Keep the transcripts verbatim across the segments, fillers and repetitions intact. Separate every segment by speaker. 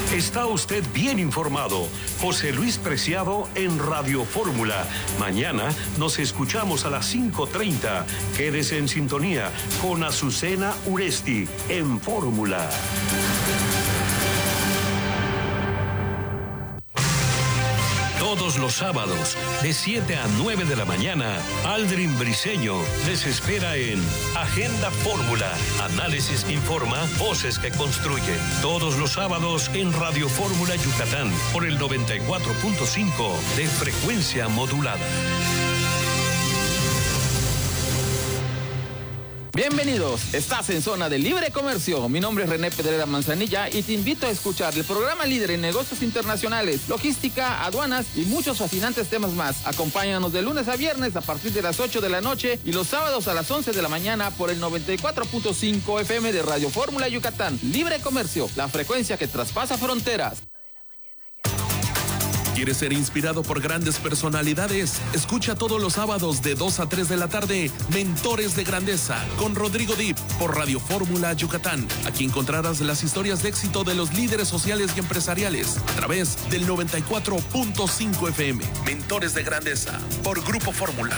Speaker 1: Está usted bien informado. José Luis Preciado en Radio Fórmula. Mañana nos escuchamos a las cinco treinta. Quédese en sintonía con Azucena Uresti en Fórmula. Todos los sábados, de siete a nueve de la mañana, Aldrin Briseño les espera en Agenda Fórmula. Análisis que informa, voces que construyen. Todos los sábados en Radio Fórmula Yucatán, por el noventa y cuatro punto cinco de frecuencia modulada.
Speaker 2: Bienvenidos, estás en Zona de Libre Comercio. Mi nombre es René Pedrera Manzanilla y te invito a escuchar el programa líder en negocios internacionales, logística, aduanas y muchos fascinantes temas más. Acompáñanos de lunes a viernes a partir de las ocho de la noche y los sábados a las once de la mañana por el noventa y cuatro punto cinco F M de Radio Fórmula Yucatán. Libre Comercio, la frecuencia que traspasa fronteras.
Speaker 3: ¿Quieres ser inspirado por grandes personalidades? Escucha todos los sábados de dos a tres de la tarde Mentores de Grandeza con Rodrigo Dip por Radio Fórmula Yucatán. Aquí encontrarás las historias de éxito de los líderes sociales y empresariales a través del noventa y cuatro punto cinco F M. Mentores de Grandeza por Grupo Fórmula.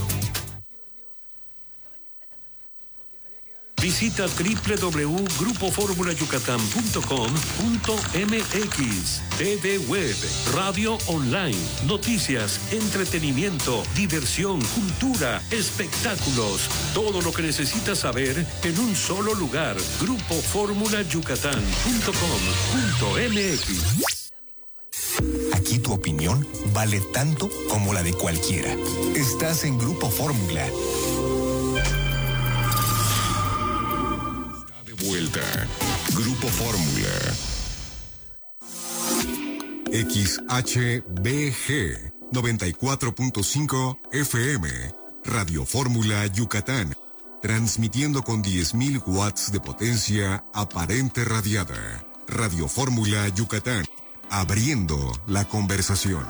Speaker 1: Visita doble u doble u doble u punto grupo fórmula yucatán punto com punto m x. T V Web, radio online, noticias, entretenimiento, diversión, cultura, espectáculos. Todo lo que necesitas saber en un solo lugar. grupo fórmula yucatán punto com punto m x.
Speaker 4: Aquí tu opinión vale tanto como la de cualquiera. Estás en Grupo Fórmula.
Speaker 5: Vuelta. Grupo Fórmula. X H B G noventa y cuatro punto cinco F M. Radio Fórmula Yucatán. Transmitiendo con diez mil watts de potencia aparente radiada. Radio Fórmula Yucatán. Abriendo la conversación.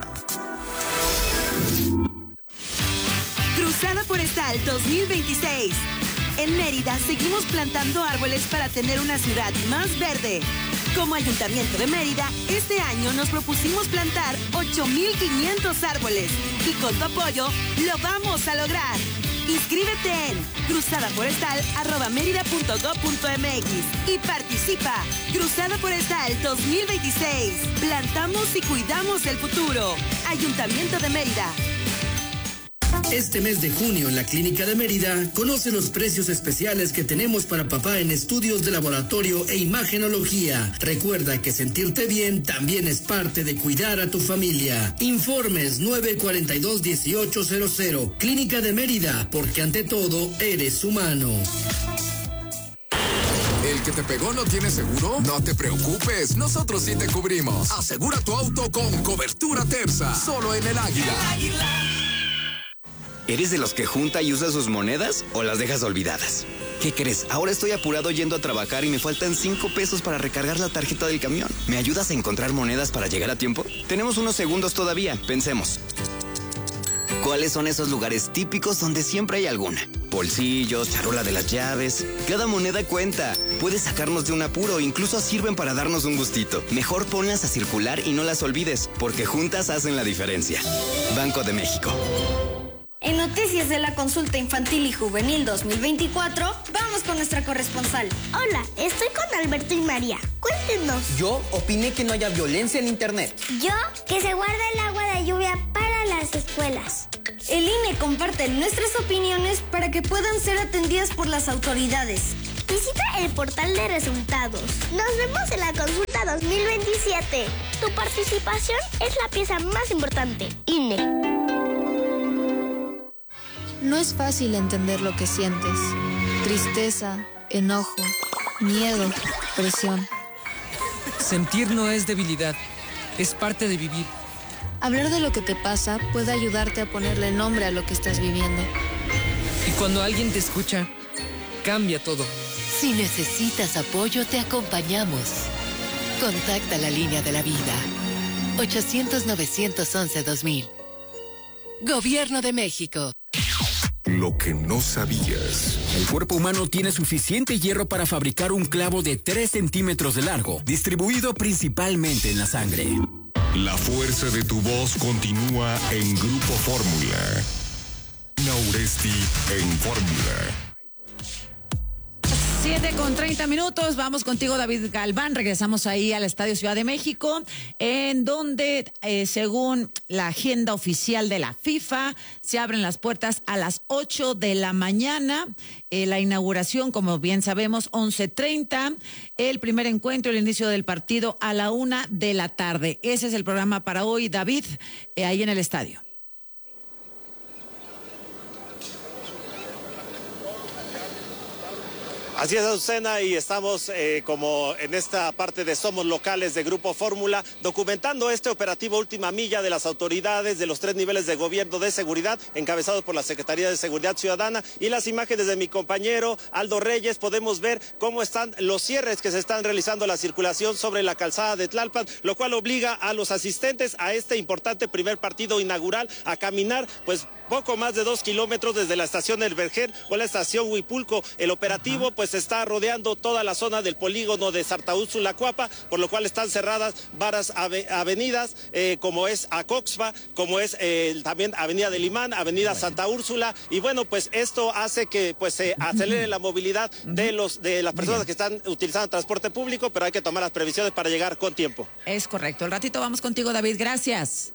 Speaker 6: Cruzada Forestal dos mil veintiséis. En Mérida seguimos plantando árboles para tener una ciudad más verde. Como Ayuntamiento de Mérida, este año nos propusimos plantar ocho mil quinientos árboles y con tu apoyo lo vamos a lograr. Inscríbete en cruzadaforestal arroba mérida punto gob punto m x y participa. Cruzada Forestal dos mil veintiséis. Plantamos y cuidamos el futuro. Ayuntamiento de Mérida.
Speaker 7: Este mes de junio en la Clínica de Mérida, conoce los precios especiales que tenemos para papá en estudios de laboratorio e imagenología. Recuerda que sentirte bien también es parte de cuidar a tu familia. Informes nueve cuatro dos, uno ocho cero cero. Clínica de Mérida, porque ante todo eres humano.
Speaker 8: ¿El que te pegó no tiene seguro? No te preocupes, nosotros sí te cubrimos. Asegura tu auto con cobertura Terza, solo en el Águila.
Speaker 9: El Águila. ¿Eres de los que junta y usa sus monedas o las dejas olvidadas? ¿Qué crees? Ahora estoy apurado yendo a trabajar y me faltan cinco pesos para recargar la tarjeta del camión. ¿Me ayudas a encontrar monedas para llegar a tiempo? Tenemos unos segundos todavía, pensemos. ¿Cuáles son esos lugares típicos donde siempre hay alguna? Bolsillos, charola de las llaves. Cada moneda cuenta. Puede sacarnos de un apuro, incluso sirven para darnos un gustito. Mejor ponlas a circular y no las olvides, porque juntas hacen la diferencia. Banco de México.
Speaker 10: En Noticias de la Consulta Infantil y Juvenil dos mil veinticuatro, vamos con nuestra corresponsal.
Speaker 11: Hola, estoy con Alberto y María. Cuéntenos.
Speaker 12: Yo opiné que no haya violencia en internet.
Speaker 11: Yo, que se guarde el agua de lluvia para las escuelas.
Speaker 10: El I N E comparte nuestras opiniones para que puedan ser atendidas por las autoridades.
Speaker 11: Visita el portal de resultados. Nos vemos en la consulta dos mil veintisiete. Tu participación es la pieza más importante. I N E.
Speaker 13: No es fácil entender lo que sientes. Tristeza, enojo, miedo, presión.
Speaker 14: Sentir no es debilidad, es parte de vivir.
Speaker 13: Hablar de lo que te pasa puede ayudarte a ponerle nombre a lo que estás viviendo.
Speaker 14: Y cuando alguien te escucha, cambia todo.
Speaker 15: Si necesitas apoyo, te acompañamos. Contacta la línea de la vida. ochocientos, novecientos once, dos mil. Gobierno de México.
Speaker 4: Lo que no sabías.
Speaker 16: El cuerpo humano tiene suficiente hierro para fabricar un clavo de tres centímetros de largo, distribuido principalmente en la sangre.
Speaker 5: La fuerza de tu voz continúa en Grupo Fórmula. Nauresti en Fórmula.
Speaker 17: siete con treinta minutos, vamos contigo David Galván, regresamos ahí al Estadio Ciudad de México, en donde eh, según la agenda oficial de la FIFA, se abren las puertas a las ocho de la mañana, eh, la inauguración, como bien sabemos, once treinta, el primer encuentro, el inicio del partido a la una de la tarde. Ese es el programa para hoy, David, eh, ahí en el estadio.
Speaker 18: Así es, Azucena, y estamos eh, como en esta parte de Somos Locales de Grupo Fórmula, documentando este operativo última milla de las autoridades de los tres niveles de gobierno de seguridad, encabezados por la Secretaría de Seguridad Ciudadana, y las imágenes de mi compañero Aldo Reyes. Podemos ver cómo están los cierres que se están realizando a la circulación sobre la calzada de Tlalpan, lo cual obliga a los asistentes a este importante primer partido inaugural a caminar, pues, poco más de dos kilómetros desde la estación del Vergel o la estación Huipulco. El operativo, pues, está rodeando toda la zona del polígono de Santa Úrsula Cuapa, por lo cual están cerradas varias ave, avenidas, eh, como es Acoxpa, como es eh, también Avenida del Imán, Avenida Santa Úrsula, y bueno, pues esto hace que pues se acelere la movilidad de los de las personas que están utilizando transporte público, pero hay que tomar las previsiones para llegar con tiempo.
Speaker 17: Es correcto. El ratito vamos contigo, David. Gracias.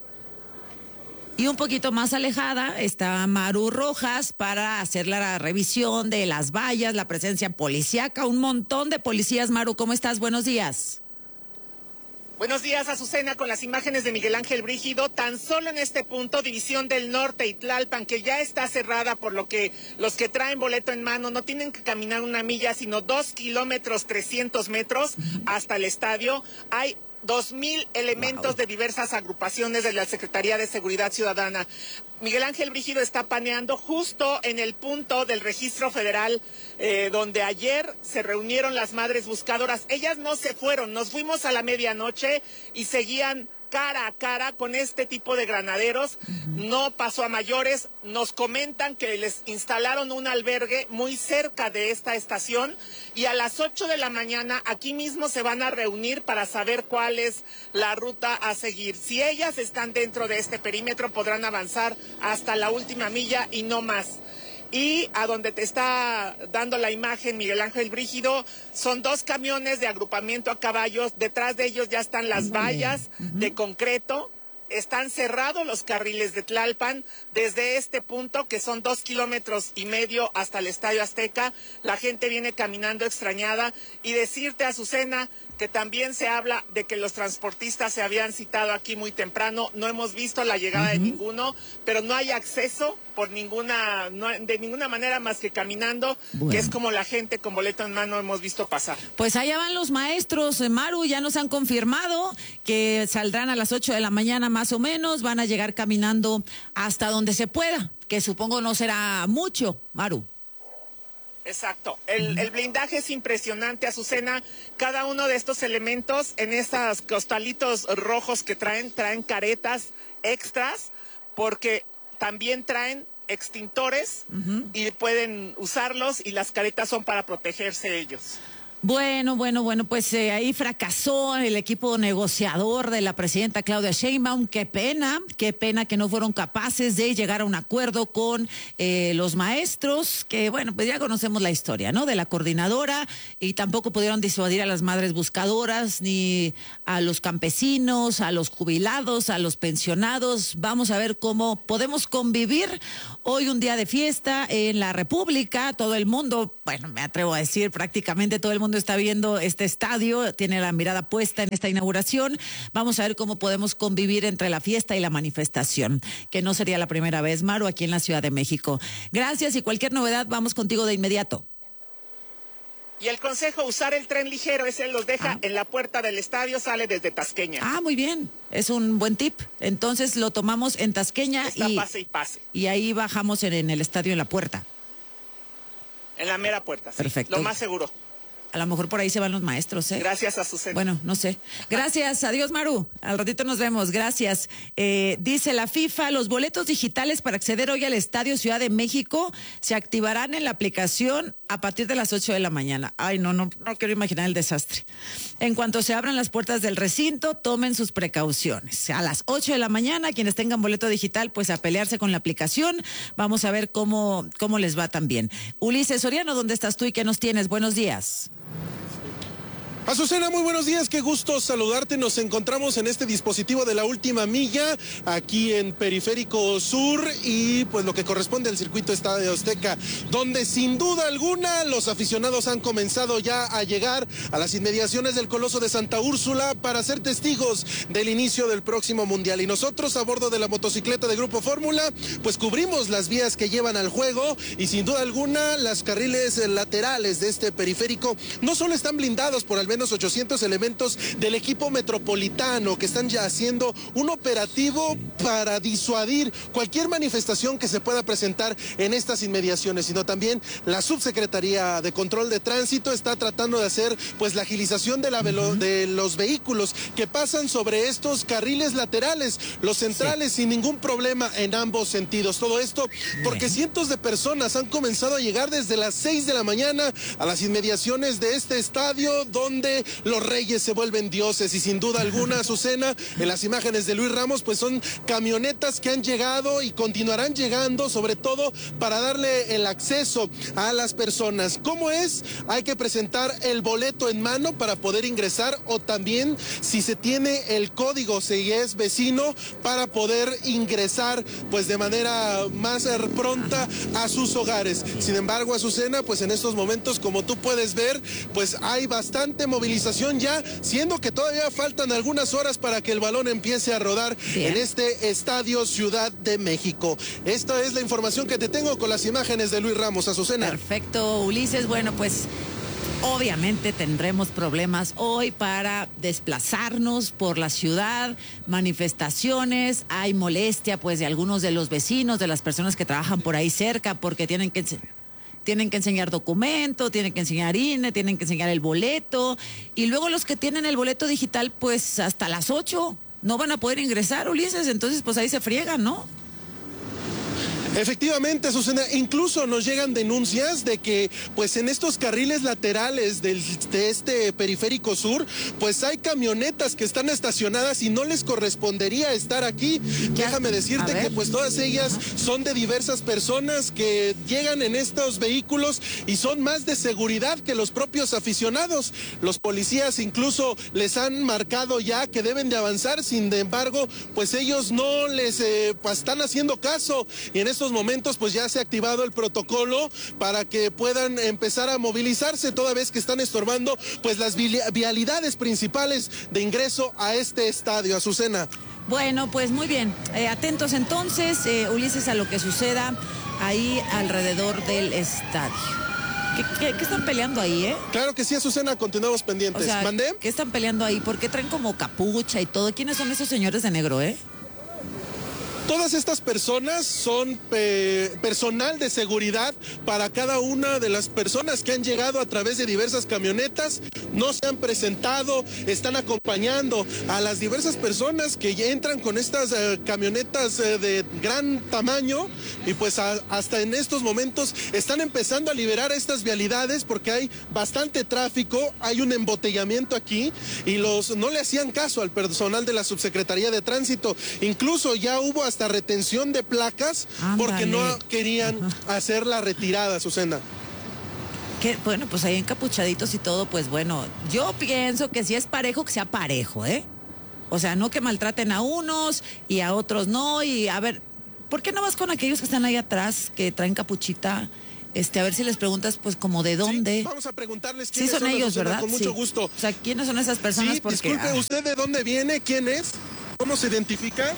Speaker 17: Y un poquito más alejada está Maru Rojas para hacer la revisión de las vallas, la presencia policíaca, un montón de policías. Maru, ¿cómo estás? Buenos días.
Speaker 19: Buenos días, Azucena, con las imágenes de Miguel Ángel Brígido. Tan solo en este punto, División del Norte y Tlalpan, que ya está cerrada, por lo que los que traen boleto en mano no tienen que caminar una milla, sino dos kilómetros trescientos metros hasta el estadio. Hay dos mil elementos de diversas agrupaciones de la Secretaría de Seguridad Ciudadana. Miguel Ángel Brígido está paneando justo en el punto del registro federal, eh, donde ayer se reunieron las madres buscadoras. Ellas no se fueron, nos fuimos a la medianoche y seguían cara a cara con este tipo de granaderos. No pasó a mayores. Nos comentan que les instalaron un albergue muy cerca de esta estación y a las ocho de la mañana aquí mismo se van a reunir para saber cuál es la ruta a seguir. Si ellas están dentro de este perímetro, podrán avanzar hasta la última milla y no más. Y a donde te está dando la imagen Miguel Ángel Brígido, son dos camiones de agrupamiento a caballos. Detrás de ellos ya están las vallas de concreto. Están cerrados los carriles de Tlalpan desde este punto, que son dos kilómetros y medio hasta el Estadio Azteca. La gente viene caminando extrañada. Y decirte, Azucena, que también se habla de que los transportistas se habían citado aquí muy temprano. No hemos visto la llegada uh-huh. de ninguno, pero no hay acceso por ninguna, no, de ninguna manera más que caminando, bueno. que es como la gente con boleto en mano hemos visto pasar.
Speaker 17: Pues allá van los maestros, Maru, ya nos han confirmado que saldrán a las ocho de la mañana más o menos, van a llegar caminando hasta donde se pueda, que supongo no será mucho, Maru.
Speaker 19: Exacto, el, el blindaje es impresionante, Azucena. Cada uno de estos elementos en esos costalitos rojos que traen, traen caretas extras, porque también traen extintores uh-huh. y pueden usarlos, y las caretas son para protegerse ellos.
Speaker 17: Bueno, bueno, bueno, pues eh, ahí fracasó el equipo negociador de la presidenta Claudia Sheinbaum. Qué pena, qué pena que no fueron capaces de llegar a un acuerdo con eh, los maestros, que bueno, pues ya conocemos la historia, ¿no? De la coordinadora, y tampoco pudieron disuadir a las madres buscadoras, ni a los campesinos, a los jubilados, a los pensionados. Vamos a ver cómo podemos convivir. Hoy un día de fiesta en la República, todo el mundo, bueno, me atrevo a decir prácticamente todo el mundo está viendo este estadio, tiene la mirada puesta en esta inauguración. Vamos a ver cómo podemos convivir entre la fiesta y la manifestación, que no sería la primera vez, Maru, aquí en la Ciudad de México. Gracias, y cualquier novedad vamos contigo de inmediato.
Speaker 19: Y el consejo, usar el tren ligero, ese los deja ah. en la puerta del estadio, sale desde Tasqueña.
Speaker 17: Ah, muy bien, es un buen tip. Entonces lo tomamos en Tasqueña
Speaker 19: Está
Speaker 17: y,
Speaker 19: pase y pase.
Speaker 17: y ahí bajamos en, en el estadio en la puerta.
Speaker 19: En la mera puerta, sí.
Speaker 17: Perfecto.
Speaker 19: Lo más seguro.
Speaker 17: A lo mejor por ahí se van los maestros, ¿eh?
Speaker 19: Gracias, Azucena.
Speaker 17: Bueno, no sé. Gracias, adiós, Maru. Al ratito nos vemos, gracias. Eh, dice la FIFA, los boletos digitales para acceder hoy al Estadio Ciudad de México se activarán en la aplicación a partir de las ocho de la mañana. Ay, no, no, no quiero imaginar el desastre. En cuanto se abran las puertas del recinto, tomen sus precauciones. A las ocho de la mañana, quienes tengan boleto digital, pues a pelearse con la aplicación. Vamos a ver cómo, cómo les va también. Ulises Soriano, ¿dónde estás tú y qué nos tienes? Buenos días.
Speaker 20: Azucena, muy buenos días, qué gusto saludarte. Nos encontramos en este dispositivo de la última milla, aquí en Periférico Sur y pues lo que corresponde al circuito Estadio Azteca, donde sin duda alguna los aficionados han comenzado ya a llegar a las inmediaciones del Coloso de Santa Úrsula para ser testigos del inicio del próximo Mundial. Y nosotros a bordo de la motocicleta de Grupo Fórmula, pues cubrimos las vías que llevan al juego y sin duda alguna las carriles laterales de este periférico no solo están blindados por al menos ochocientos elementos del equipo metropolitano que están ya haciendo un operativo para disuadir cualquier manifestación que se pueda presentar en estas inmediaciones, sino también la Subsecretaría de Control de Tránsito está tratando de hacer pues la agilización de, la velo- de los vehículos que pasan sobre estos carriles laterales, los centrales sí. sin ningún problema en ambos sentidos. Todo esto porque Bien. cientos de personas han comenzado a llegar desde las seis de la mañana a las inmediaciones de este estadio donde los reyes se vuelven dioses y sin duda alguna, Azucena, en las imágenes de Luis Ramos, pues son camionetas que han llegado y continuarán llegando, sobre todo para darle el acceso a las personas. ¿Cómo es? Hay que presentar el boleto en mano para poder ingresar o también si se tiene el código, si es vecino, para poder ingresar pues de manera más pronta a sus hogares. Sin embargo, Azucena, pues en estos momentos, como tú puedes ver, pues hay bastante movilización ya, siendo que todavía faltan algunas horas para que el balón empiece a rodar Bien. en este Estadio Ciudad de México. Esta es la información que te tengo con las imágenes de Luis Ramos, Azucena.
Speaker 17: Perfecto, Ulises. Bueno, pues obviamente tendremos problemas hoy para desplazarnos por la ciudad, manifestaciones, hay molestia pues de algunos de los vecinos, de las personas que trabajan por ahí cerca porque tienen que... Tienen que enseñar documento, tienen que enseñar I N E, tienen que enseñar el boleto. Y luego los que tienen el boleto digital, pues hasta las ocho no van a poder ingresar, Ulises. Entonces, pues ahí se friegan, ¿no?
Speaker 20: Efectivamente, Azucena, incluso nos llegan denuncias de que pues en estos carriles laterales del, de este periférico sur, pues hay camionetas que están estacionadas y no les correspondería estar aquí. Déjame decirte que pues todas ellas Ajá. son de diversas personas que llegan en estos vehículos y son más de seguridad que los propios aficionados. Los policías incluso les han marcado ya que deben de avanzar, sin embargo, pues ellos no les eh, pues, están haciendo caso y en estos momentos pues ya se ha activado el protocolo para que puedan empezar a movilizarse toda vez que están estorbando pues las vialidades principales de ingreso a este estadio, Azucena.
Speaker 17: Bueno, pues muy bien, eh, atentos entonces, eh, Ulises, a lo que suceda ahí alrededor del estadio. ¿Qué, qué, qué están peleando ahí, eh?
Speaker 20: Claro que sí, Azucena, continuamos pendientes.
Speaker 17: O sea,
Speaker 20: ¿Mandé?
Speaker 17: ¿Qué están peleando ahí? ¿Por qué traen como capucha y todo? ¿Quiénes son esos señores de negro, eh?
Speaker 20: Todas estas personas son eh, personal de seguridad para cada una de las personas que han llegado a través de diversas camionetas, no se han presentado, están acompañando a las diversas personas que ya entran con estas eh, camionetas eh, de gran tamaño y pues a, hasta en estos momentos están empezando a liberar estas vialidades porque hay bastante tráfico, hay un embotellamiento aquí y los no le hacían caso al personal de la Subsecretaría de Tránsito, incluso ya hubo hasta retención de placas Ándale. porque no querían Ajá. hacer la retirada, Azucena.
Speaker 17: Que, bueno, pues ahí encapuchaditos y todo, pues bueno, yo pienso que si es parejo, que sea parejo, ¿eh? O sea, no que maltraten a unos y a otros no, y a ver, ¿por qué no vas con aquellos que están ahí atrás, que traen capuchita? Este, a ver si les preguntas, pues, como de dónde.
Speaker 20: Sí, vamos a preguntarles quiénes
Speaker 17: sí, son, son ellos,
Speaker 20: Azucena,
Speaker 17: ¿verdad?
Speaker 20: Con mucho
Speaker 17: sí.
Speaker 20: gusto.
Speaker 17: O sea, ¿quiénes son esas personas?
Speaker 20: Sí,
Speaker 17: Porque,
Speaker 20: disculpe,
Speaker 17: ah.
Speaker 20: ¿usted de dónde viene? ¿Quién es? ¿Cómo se identifica?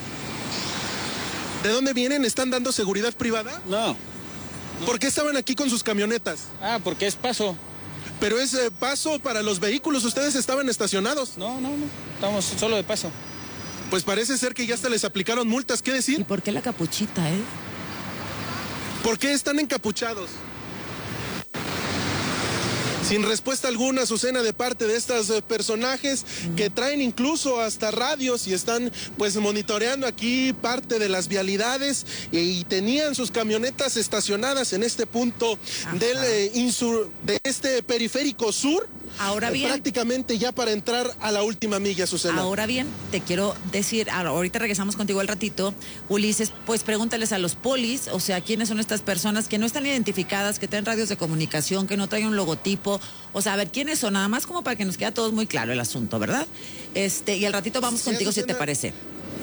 Speaker 20: ¿De dónde vienen? ¿Están dando seguridad privada?
Speaker 21: No.
Speaker 20: ¿Por qué estaban aquí con sus camionetas?
Speaker 21: Ah, porque es paso.
Speaker 20: Pero es eh, paso para los vehículos, ustedes estaban estacionados.
Speaker 21: No, no, no, estamos solo de paso.
Speaker 20: Pues parece ser que ya hasta les aplicaron multas, ¿qué decir?
Speaker 17: ¿Y por qué la capuchita, eh?
Speaker 20: ¿Por qué están encapuchados? Sin respuesta alguna, Azucena, de parte de estos eh, personajes que traen incluso hasta radios y están pues monitoreando aquí parte de las vialidades y, y tenían sus camionetas estacionadas en este punto del, eh, insur, de este periférico sur.
Speaker 17: Ahora bien,
Speaker 20: prácticamente ya para entrar a la última milla, Azucena.
Speaker 17: Ahora bien, te quiero decir, ahorita regresamos contigo al ratito, Ulises, pues pregúntales a los polis, o sea, quiénes son estas personas que no están identificadas, que traen radios de comunicación, que no traen un logotipo, o sea, a ver quiénes son, nada más como para que nos quede a todos muy claro el asunto, ¿verdad? Este, y al ratito vamos sí, contigo, Azucena, si te parece.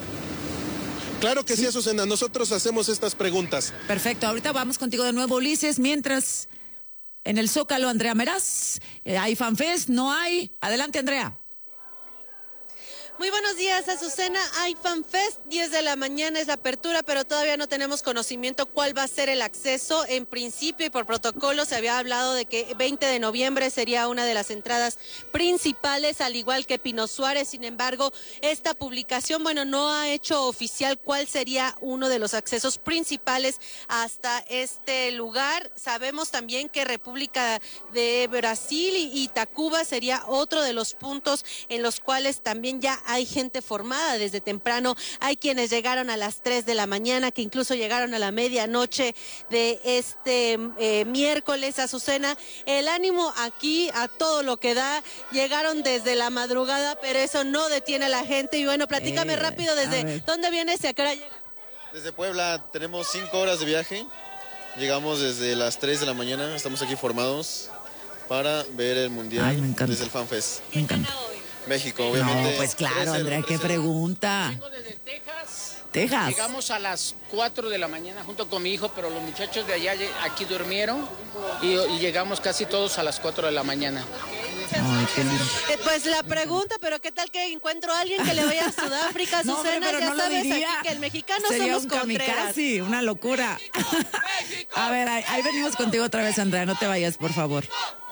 Speaker 20: Claro que sí, sí, Azucena, nosotros hacemos estas preguntas.
Speaker 17: Perfecto, ahorita vamos contigo de nuevo, Ulises, mientras... En el Zócalo, Andrea Meraz, eh, ¿hay FanFest? ¿No hay? Adelante, Andrea.
Speaker 2: Muy buenos días, Azucena. Hay FanFest, diez de la mañana es la apertura, pero todavía no tenemos conocimiento cuál va a ser el acceso. En principio y por protocolo se había hablado de que veinte de noviembre sería una de las entradas principales, al igual que Pino Suárez. Sin embargo, esta publicación, bueno, no ha hecho oficial cuál sería uno de los accesos principales hasta este lugar. Sabemos también que República de Brasil y Tacuba sería otro de los puntos en los cuales también ya hay gente formada desde temprano. Hay quienes llegaron a las tres de la mañana, que incluso llegaron a la medianoche de este eh, miércoles, Azucena. El ánimo aquí a todo lo que da. Llegaron desde la madrugada, pero eso no detiene a la gente. Y bueno, platícame eh, rápido, ¿desde dónde vienes y a qué hora llegas?
Speaker 22: Desde Puebla, tenemos cinco horas de viaje. Llegamos desde las tres de la mañana, estamos aquí formados para ver el Mundial. Ay, desde el FanFest.
Speaker 17: Me encanta.
Speaker 22: México, obviamente.
Speaker 17: No, pues claro, Andrea, qué pregunta.
Speaker 23: Vengo desde Texas.
Speaker 17: Texas.
Speaker 23: Llegamos a las cuatro de la mañana junto con mi hijo, pero los muchachos de allá aquí durmieron y, y llegamos casi todos a las cuatro de la mañana.
Speaker 17: Ay, qué lindo.
Speaker 2: Eh, pues la pregunta, pero ¿qué tal que encuentro a alguien que le vaya a Sudáfrica,
Speaker 17: no,
Speaker 2: Azucena?
Speaker 17: pero
Speaker 2: ya
Speaker 17: no
Speaker 2: sabes
Speaker 17: diría.
Speaker 2: aquí que el mexicano
Speaker 17: Sería
Speaker 2: somos
Speaker 17: un
Speaker 2: Contreras.
Speaker 17: kamikaze, una locura. A ver, ahí, ahí venimos contigo otra vez, Andrea, no te vayas, por favor.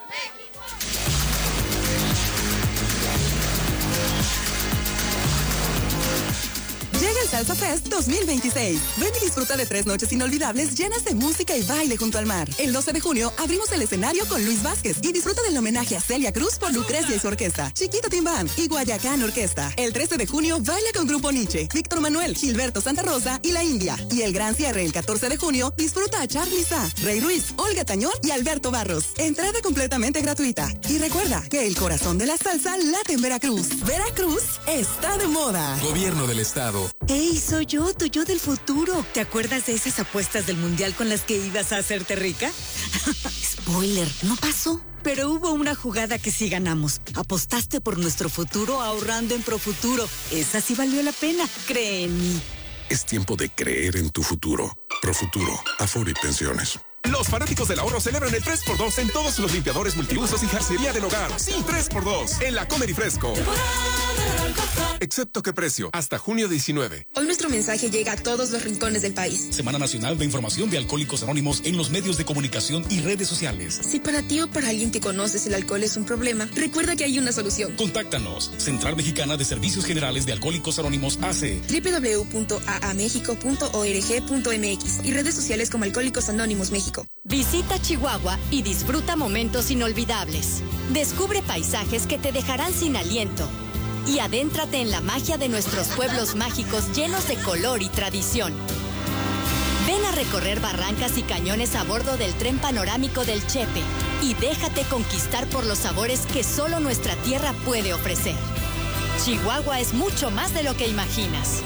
Speaker 24: Llega el Salsa Fest dos mil veintiséis. Ven y disfruta de tres noches inolvidables llenas de música y baile junto al mar. El doce de junio abrimos el escenario con Luis Vázquez y disfruta del homenaje a Celia Cruz por Lucrecia y su orquesta, Chiquito Timbán y Guayacán Orquesta. El trece de junio baila con Grupo Nietzsche, Víctor Manuel, Gilberto Santa Rosa y La India. Y el gran cierre el catorce de junio disfruta a Charly Sá, Rey Ruiz, Olga Tañón y Alberto Barros. Entrada completamente gratuita. Y recuerda que el corazón de la salsa late en Veracruz. Veracruz está de moda.
Speaker 8: Gobierno del Estado.
Speaker 25: ¡Ey, soy yo, tu yo del futuro! ¿Te acuerdas de esas apuestas del Mundial con las que ibas a hacerte rica? Spoiler, no pasó. Pero hubo una jugada que sí ganamos. Apostaste por nuestro futuro ahorrando en Profuturo. Esa sí valió la pena, cree en mí.
Speaker 26: Es tiempo de creer en tu futuro. Profuturo, Afore y Pensiones.
Speaker 27: Los fanáticos del ahorro celebran el tres por dos en todos los limpiadores multiusos y jarcería del hogar. Sí, tres por dos en la Comer y Fresco. Excepto qué precio, hasta junio diecinueve.
Speaker 28: Hoy nuestro mensaje llega a todos los rincones del país.
Speaker 29: Semana Nacional de Información de Alcohólicos Anónimos en los medios de comunicación y redes sociales.
Speaker 28: Si para ti o para alguien que conoces el alcohol es un problema, recuerda que hay una solución.
Speaker 29: Contáctanos. Central Mexicana de Servicios Generales de Alcohólicos Anónimos A C.
Speaker 28: doble u doble u doble u punto a a méxico punto org punto m x y redes sociales como Alcohólicos Anónimos México.
Speaker 30: Visita Chihuahua y disfruta momentos inolvidables. Descubre paisajes que te dejarán sin aliento. Y adéntrate en la magia de nuestros pueblos mágicos llenos de color y tradición. Ven a recorrer barrancas y cañones a bordo del tren panorámico del Chepe y déjate conquistar por los sabores que solo nuestra tierra puede ofrecer. Chihuahua es mucho más de lo que imaginas.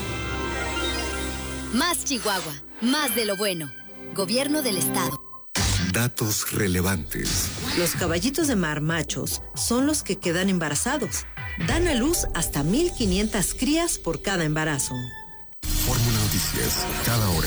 Speaker 15: Más Chihuahua, más de lo bueno. Gobierno del Estado.
Speaker 5: Datos relevantes.
Speaker 31: Los caballitos de mar machos son los que quedan embarazados. Dan a luz hasta mil quinientas crías por cada embarazo.
Speaker 5: Fórmula Noticias, cada hora.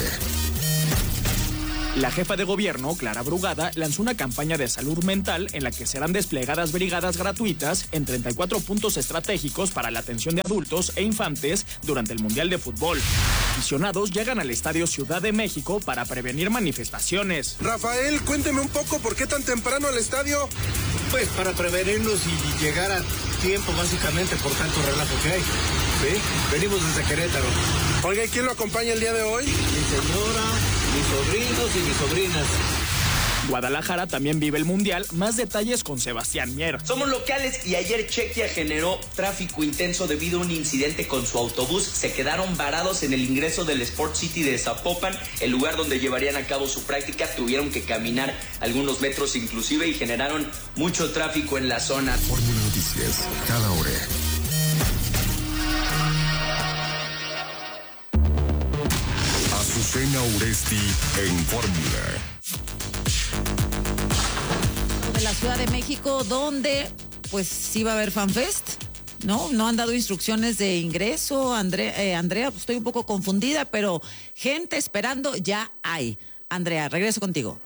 Speaker 32: La jefa de gobierno, Clara Brugada, lanzó una campaña de salud mental en la que serán desplegadas brigadas gratuitas en treinta y cuatro puntos estratégicos para la atención de adultos e infantes durante el Mundial de Fútbol. Aficionados llegan al Estadio Ciudad de México para prevenir manifestaciones.
Speaker 20: Rafael, cuénteme un poco, ¿por qué tan temprano al estadio?
Speaker 33: Pues para prevenirnos y llegar a tiempo, básicamente, por tanto relajo que hay. ¿Sí? Venimos desde Querétaro.
Speaker 20: Oiga, ¿y quién lo acompaña el día de hoy?
Speaker 33: Mi señora, mis sobrinos y mis sobrinas.
Speaker 32: Guadalajara también vive el Mundial. Más detalles con Sebastián Mier.
Speaker 1: Somos locales y ayer Chequia generó tráfico intenso debido a un incidente con su autobús. Se quedaron varados en el ingreso del Sport City de Zapopan, el lugar donde llevarían a cabo su práctica. Tuvieron que caminar algunos metros inclusive y generaron mucho tráfico en la zona.
Speaker 5: Fórmula Noticias, cada hora. Azucena Uresti en Fórmula.
Speaker 17: De la Ciudad de México, donde pues sí va a haber FanFest, ¿no? No han dado instrucciones de ingreso, Andrea, eh, Andrea, pues estoy un poco confundida, pero gente esperando ya hay. Andrea, regreso contigo.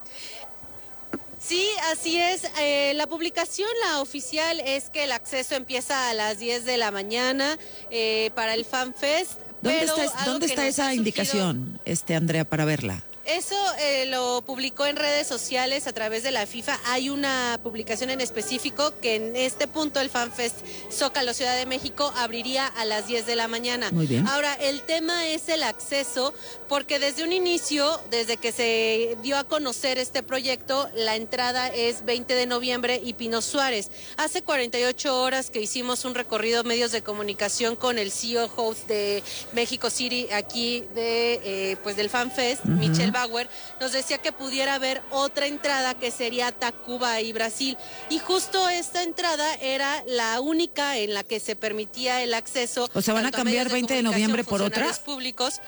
Speaker 2: Sí, así es. Eh, la publicación, la oficial, es que el acceso empieza a las diez de la mañana eh, para el FanFest.
Speaker 17: ¿Dónde
Speaker 2: pero
Speaker 17: está, ¿dónde está esa
Speaker 2: surgido...
Speaker 17: indicación, este Andrea, para verla?
Speaker 2: Eso eh, lo publicó en redes sociales a través de la FIFA. Hay una publicación en específico que en este punto el FanFest Zócalo Ciudad de México abriría a las diez de la mañana.
Speaker 17: Muy bien.
Speaker 2: Ahora, el tema es el acceso, porque desde un inicio, desde que se dio a conocer este proyecto, la entrada es veinte de noviembre y Pino Suárez. Hace cuarenta y ocho horas que hicimos un recorrido medios de comunicación con el C E O host de México City, aquí de eh, pues del FanFest, uh-huh. Michelle Bauer, nos decía que pudiera haber otra entrada que sería Tacuba y Brasil. Y justo esta entrada era la única en la que se permitía el acceso.
Speaker 17: O sea, ¿van a cambiar a veinte de noviembre por otra?
Speaker 2: Públicos.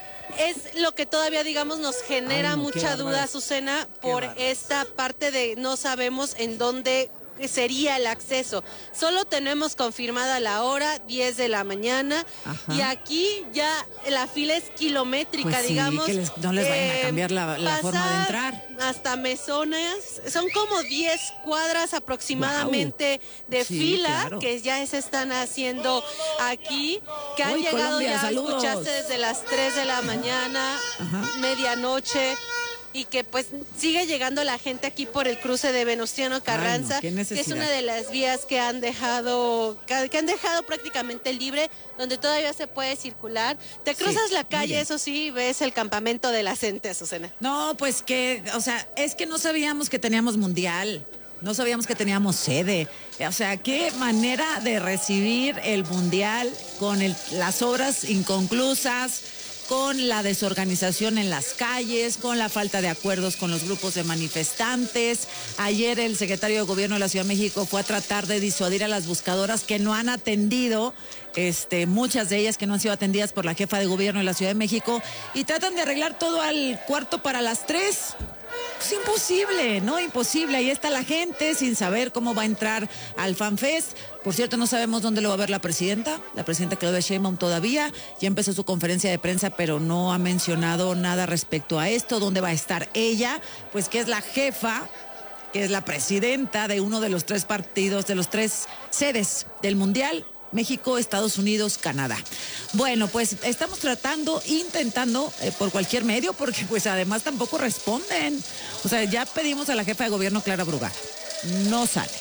Speaker 2: Es lo que todavía, digamos, nos genera Ay, no, mucha duda, Azucena, por esta parte de no sabemos en dónde sería el acceso. Solo tenemos confirmada la hora, diez de la mañana. Ajá. Y aquí ya la fila es kilométrica,
Speaker 17: pues sí,
Speaker 2: digamos.
Speaker 17: que les, no les vayan eh, a cambiar la, la forma de entrar.
Speaker 2: Hasta mesones, son como diez cuadras aproximadamente wow. de sí, fila claro. que ya se están haciendo aquí, que han Uy, llegado Colombia, ya, saludos. Escuchaste desde las tres de la mañana, Ajá. medianoche. Y que pues sigue llegando la gente aquí por el cruce de Venustiano Carranza, Ay, no, que es una de las vías que han dejado que han dejado prácticamente libre, donde todavía se puede circular. Te cruzas sí, la calle, eso sí, ves el campamento de la gente, Azucena.
Speaker 17: No, pues que, o sea, es que no sabíamos que teníamos mundial, no sabíamos que teníamos sede. O sea, qué manera de recibir el mundial con el, las obras inconclusas, con la desorganización en las calles, con la falta de acuerdos con los grupos de manifestantes. Ayer el secretario de Gobierno de la Ciudad de México fue a tratar de disuadir a las buscadoras que no han atendido, este, muchas de ellas que no han sido atendidas por la jefa de Gobierno de la Ciudad de México, y tratan de arreglar todo al cuarto para las tres. Es imposible, ¿no? Imposible. Ahí está la gente sin saber cómo va a entrar al FanFest. Por cierto, no sabemos dónde lo va a ver la presidenta. La presidenta Claudia Sheinbaum todavía. Ya empezó su conferencia de prensa, pero no ha mencionado nada respecto a esto. ¿Dónde va a estar ella? Pues que es la jefa, que es la presidenta de uno de los tres partidos, de los tres sedes del Mundial. México, Estados Unidos, Canadá. Bueno, pues estamos tratando, intentando eh, por cualquier medio, porque pues además tampoco responden. O sea, ya pedimos a la jefa de gobierno, Clara Brugada. No sale.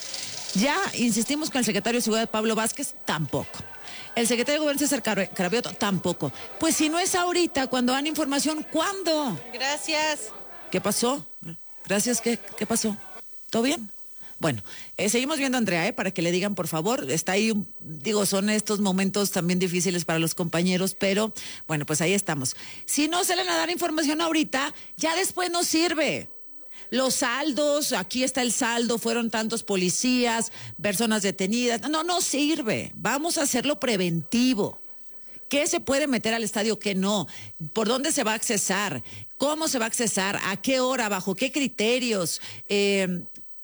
Speaker 17: Ya insistimos con el secretario de Seguridad, Pablo Vázquez, tampoco. El secretario de Gobierno, César Cravioto, tampoco. Pues si no es ahorita, cuando dan información, ¿cuándo?
Speaker 2: Gracias.
Speaker 17: ¿Qué pasó? Gracias, ¿qué, qué pasó? ¿Todo bien? Bueno, eh, seguimos viendo a Andrea, eh, para que le digan, por favor, está ahí, un, digo, son estos momentos también difíciles para los compañeros, pero bueno, pues ahí estamos. Si no salen a dar información ahorita, ya después no sirve. Los saldos, aquí está el saldo, fueron tantos policías, personas detenidas, no, no sirve, vamos a hacerlo preventivo. ¿Qué se puede meter al estadio, qué no? ¿Por dónde se va a accesar? ¿Cómo se va a accesar? ¿A qué hora? ¿Bajo qué criterios? Eh...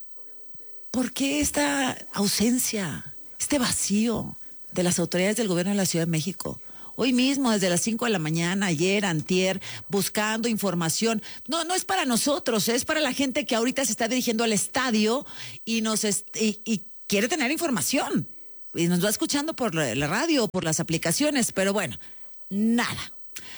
Speaker 17: ¿Por qué esta ausencia, este vacío de las autoridades del gobierno de la Ciudad de México? Hoy mismo, desde las cinco de la mañana, ayer, antier, buscando información. No, no es para nosotros, es para la gente que ahorita se está dirigiendo al estadio y nos est- y, y quiere tener información. Y nos va escuchando por la radio, por las aplicaciones, pero bueno, nada.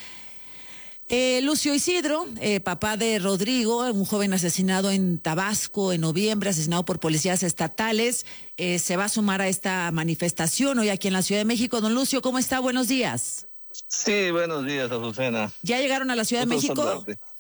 Speaker 17: Eh, Lucio Isidro, eh, papá de Rodrigo, un joven asesinado en Tabasco en noviembre, asesinado por policías estatales, eh, se va a sumar a esta manifestación hoy aquí en la Ciudad de México. Don Lucio, ¿cómo está? Buenos días.
Speaker 3: Sí, buenos días, Azucena.
Speaker 17: ¿Ya llegaron a la Ciudad de México?
Speaker 3: Saludarte.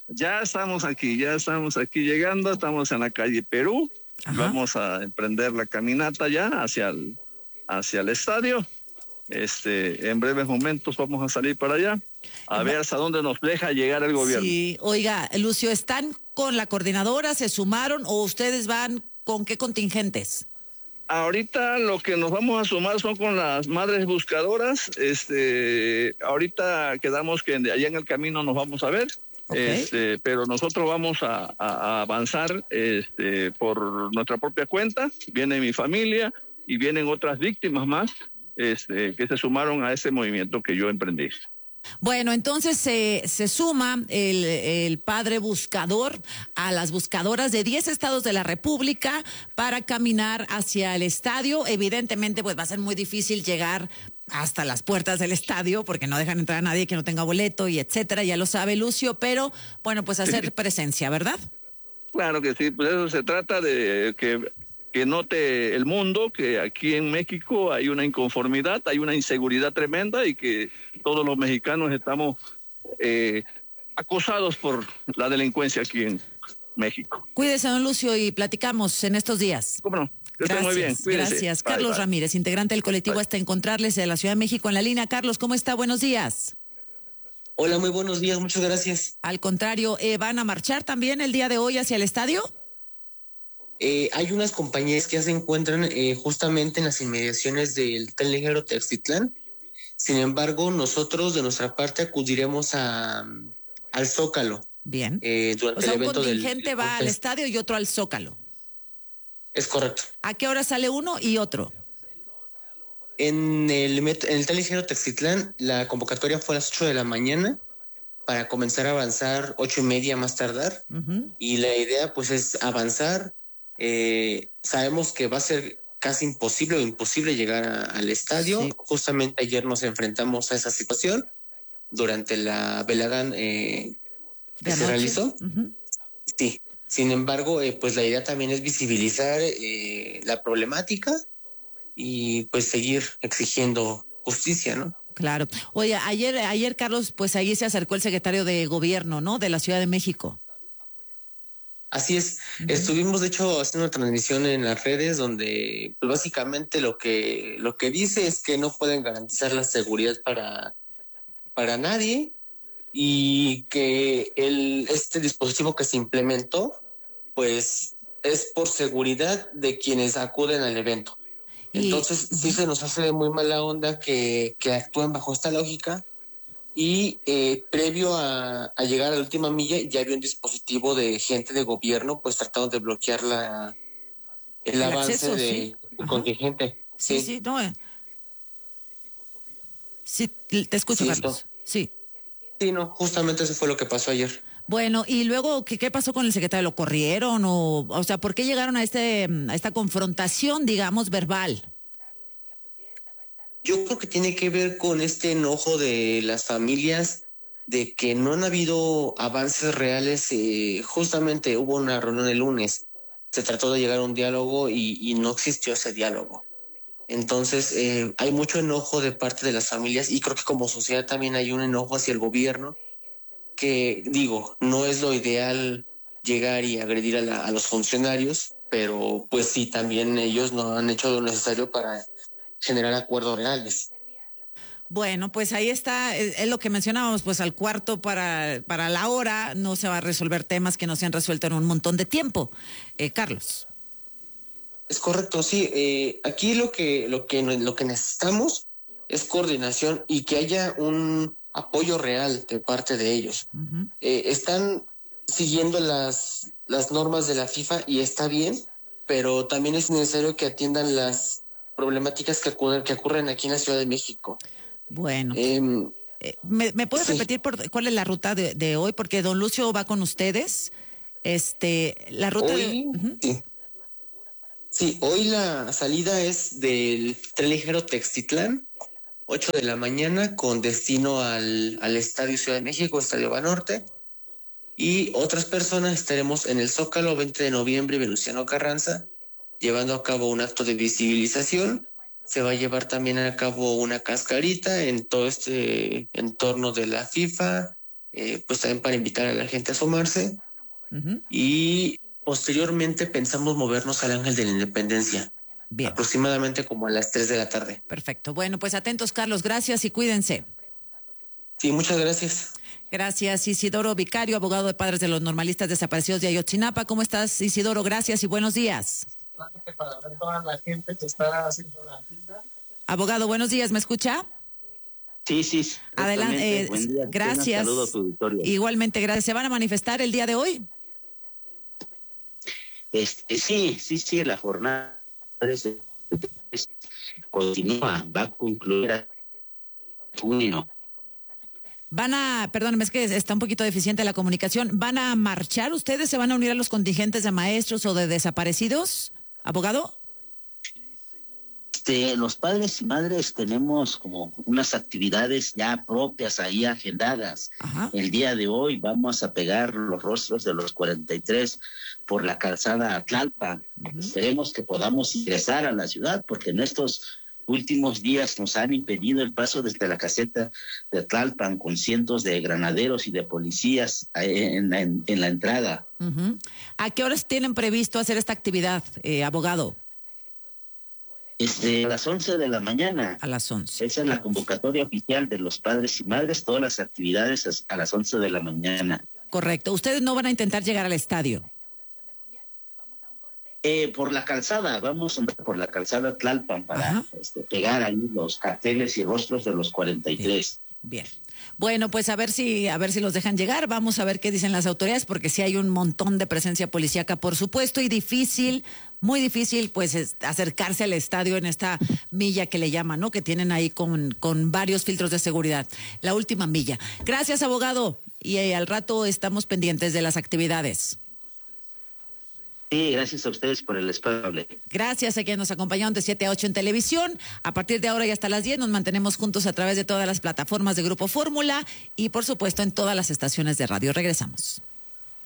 Speaker 3: Ya estamos aquí, ya estamos aquí llegando, estamos en la calle Perú. Ajá. Vamos a emprender la caminata ya hacia el, hacia el estadio. Este, en breves momentos vamos a salir para allá a ver hasta dónde nos deja llegar el gobierno.
Speaker 17: Sí, oiga, Lucio, ¿están con la coordinadora, se sumaron o ustedes van con qué contingentes?
Speaker 3: Ahorita lo que nos vamos a sumar son con las madres buscadoras. Este, ahorita quedamos que allá en el camino nos vamos a ver. Okay. Este, pero nosotros vamos a, a, a avanzar este, por nuestra propia cuenta. Viene mi familia y vienen otras víctimas más este, que se sumaron a ese movimiento que yo emprendí.
Speaker 17: Bueno, entonces se, se suma el, el padre buscador a las buscadoras de diez estados de la República para caminar hacia el estadio. Evidentemente, pues va a ser muy difícil llegar hasta las puertas del estadio porque no dejan entrar a nadie que no tenga boleto y etcétera, ya lo sabe Lucio, pero bueno, pues hacer presencia, ¿verdad?
Speaker 3: Claro que sí, pues eso se trata de que, que note el mundo que aquí en México hay una inconformidad, hay una inseguridad tremenda y que todos los mexicanos estamos eh, acosados por la delincuencia aquí en México.
Speaker 17: Cuídese, don Lucio, y platicamos en estos días.
Speaker 3: ¿Cómo no?
Speaker 17: Gracias,
Speaker 3: muy bien.
Speaker 17: Gracias. Bye, Carlos bye. Ramírez, integrante del colectivo bye. Hasta Encontrarles de la Ciudad de México en la línea. Carlos, ¿cómo está? Buenos días.
Speaker 4: Hola, muy buenos días, muchas gracias.
Speaker 17: Al contrario, eh, ¿van a marchar también el día de hoy hacia el estadio?
Speaker 4: Eh, hay unas compañías que ya se encuentran eh, justamente en las inmediaciones del Tren Ligero Textitlán. Sin embargo, nosotros de nuestra parte acudiremos a, al Zócalo.
Speaker 17: Bien.
Speaker 4: Eh, durante
Speaker 17: o sea,
Speaker 4: el evento
Speaker 17: un contingente
Speaker 4: del,
Speaker 17: va al estadio y otro al Zócalo.
Speaker 4: Es correcto.
Speaker 17: ¿A qué hora sale uno y otro?
Speaker 4: En el, en el Tren Ligero Textitlán, la convocatoria fue a las ocho de la mañana para comenzar a avanzar ocho y media más tardar. Uh-huh. Y la idea, pues, es avanzar. Eh, sabemos que va a ser casi imposible o imposible llegar a, al estadio. Sí. Justamente ayer nos enfrentamos a esa situación durante la velada eh, que se realizó. Uh-huh. Sí. Sin embargo, eh, pues la idea también es visibilizar eh, la problemática y pues seguir exigiendo justicia, ¿no?
Speaker 17: Claro. Oye, ayer, ayer Carlos, pues ahí se acercó el secretario de Gobierno, ¿no? De la Ciudad de México.
Speaker 4: Así es. Uh-huh. Estuvimos, de hecho, haciendo una transmisión en las redes donde pues, básicamente lo que lo que dice es que no pueden garantizar la seguridad para, para nadie y que el este dispositivo que se implementó pues es por seguridad de quienes acuden al evento. Entonces y... sí se nos hace de muy mala onda que, que actúen bajo esta lógica y eh, previo a, a llegar a la última milla ya había un dispositivo de gente de gobierno pues tratando de bloquear la el, el avance acceso, de, sí. de contingente.
Speaker 17: Sí, sí, sí, no. Eh. Sí, te escucho, sí, Carlos. Esto. Sí.
Speaker 4: Sí, no, justamente eso fue lo que pasó ayer.
Speaker 17: Bueno, y luego, ¿qué, qué pasó con el secretario? ¿Lo corrieron? O, o sea, ¿por qué llegaron a, este, a esta confrontación, digamos, verbal?
Speaker 4: Yo creo que tiene que ver con este enojo de las familias de que no han habido avances reales. Eh, justamente hubo una reunión el lunes, se trató de llegar a un diálogo y, y no existió ese diálogo. Entonces, eh, hay mucho enojo de parte de las familias y creo que como sociedad también hay un enojo hacia el gobierno. Que digo, no es lo ideal llegar y agredir a, la, a los funcionarios, pero pues sí, también ellos no han hecho lo necesario para generar acuerdos reales.
Speaker 17: Bueno, pues ahí está, es, es lo que mencionábamos, pues al cuarto para, para la hora no se va a resolver temas que no se han resuelto en un montón de tiempo. Eh, Carlos.
Speaker 4: Es correcto, sí. Eh, aquí lo que, lo que, lo que necesitamos es coordinación y que haya un apoyo real de parte de ellos. Uh-huh. Eh, están siguiendo las, las normas de la FIFA y está bien, pero también es necesario que atiendan las problemáticas que ocurren, que ocurren aquí en la Ciudad de México.
Speaker 17: Bueno. Eh, eh, ¿Me, me puedes sí. repetir por, cuál es la ruta de, de hoy? Porque don Lucio va con ustedes. Este, la ruta
Speaker 4: hoy,
Speaker 17: de... Uh-huh.
Speaker 4: sí. sí, hoy la salida es del Tren Ligero Textitlán, ocho de la mañana, con destino al, al Estadio Ciudad de México, Estadio Banorte. Y otras personas estaremos en el Zócalo, veinte de noviembre, Venustiano Carranza, llevando a cabo un acto de visibilización. Se va a llevar también a cabo una cascarita en todo este entorno de la FIFA, eh, pues también para invitar a la gente a asomarse. Uh-huh. Y posteriormente pensamos movernos al Ángel de la Independencia.
Speaker 17: Bien.
Speaker 4: Aproximadamente como a las tres de la tarde.
Speaker 17: Perfecto. Bueno, pues atentos, Carlos. Gracias y cuídense.
Speaker 4: Sí, muchas gracias.
Speaker 17: Gracias, Isidoro Vicario, abogado de padres de los normalistas desaparecidos de Ayotzinapa. ¿Cómo estás, Isidoro? Gracias y buenos días.
Speaker 6: Para ver toda la gente que está haciendo la fila.
Speaker 17: Abogado, buenos días. ¿Me escucha?
Speaker 7: Sí, sí.
Speaker 17: Adelante. Eh,
Speaker 7: Buen día.
Speaker 17: Gracias.
Speaker 7: Un saludo a tu auditorio.
Speaker 17: Igualmente, gracias. ¿Se van a manifestar el día de hoy?
Speaker 7: Este, sí, sí, sí. La jornada continúa, va a concluir a junio.
Speaker 17: Van a, perdónenme, es que está un poquito deficiente la comunicación. ¿Van a marchar ustedes? ¿Se van a unir a los contingentes de maestros o de desaparecidos, abogado?
Speaker 7: Este, los padres y madres tenemos como unas actividades ya propias ahí agendadas. Ajá. El día de hoy vamos a pegar los rostros de los cuarenta y tres por la calzada Tlalpan. Uh-huh. Esperemos que podamos ingresar a la ciudad, porque en estos últimos días nos han impedido el paso desde la caseta de Tlalpan con cientos de granaderos y de policías en la, en, en la entrada.
Speaker 17: Uh-huh. ¿A qué horas tienen previsto hacer esta actividad, eh, abogado?
Speaker 7: Este, a las once de la mañana.
Speaker 17: A las once.
Speaker 7: Esa es la convocatoria oficial de los padres y madres, todas las actividades a las once de la mañana.
Speaker 17: Correcto. ¿Ustedes no van a intentar llegar al estadio?
Speaker 7: Eh, por la calzada, vamos por la calzada Tlalpan para este, pegar ahí los carteles y rostros de los cuarenta y tres.
Speaker 17: Bien. Bien. Bueno, pues a ver si a ver si los dejan llegar. Vamos a ver qué dicen las autoridades, porque sí hay un montón de presencia policíaca, por supuesto, y difícil, muy difícil, pues es, acercarse al estadio en esta milla que le llaman, ¿no? Que tienen ahí con, con varios filtros de seguridad. La última milla. Gracias, abogado. Y eh, al rato estamos pendientes de las actividades.
Speaker 7: Sí, gracias a ustedes por el espacio.
Speaker 17: Gracias a quienes nos acompañaron de siete a ocho en televisión. A partir de ahora y hasta las diez nos mantenemos juntos a través de todas las plataformas de Grupo Fórmula y, por supuesto, en todas las estaciones de radio. Regresamos.